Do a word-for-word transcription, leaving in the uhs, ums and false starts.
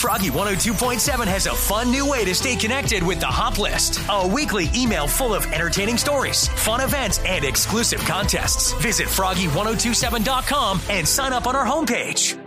Froggy one oh two point seven has a fun new way to stay connected with the Hop List. A weekly email full of entertaining stories, fun events, and exclusive contests. Visit froggy ten twenty-seven dot com and sign up on our homepage.